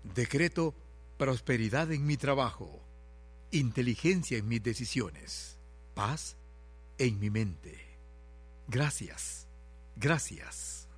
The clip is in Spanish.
Decreto prosperidad en mi trabajo, inteligencia en mis decisiones, paz en mi mente. Gracias, gracias.